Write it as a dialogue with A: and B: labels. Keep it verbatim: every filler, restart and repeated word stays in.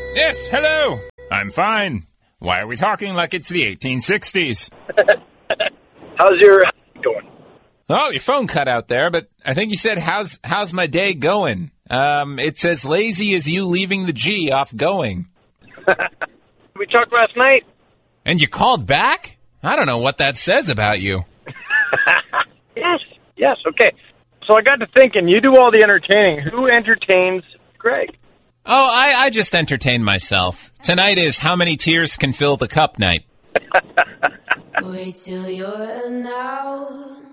A: Yes, hello. I'm fine. Why are we talking like it's the eighteen sixties?
B: How's your going?
A: Oh, your phone cut out there, but I think you said, how's how's my day going? Um, it's as lazy as you leaving the G off going.
B: We talked last night.
A: And you called back? I don't know what that says about you.
B: Yes, yes, okay. So I got to thinking, you do all the entertaining. Who entertains Greg?
A: Oh, I, I just entertain myself. Tonight is How Many Tears Can Fill the Cup night.
C: Wait till you're now.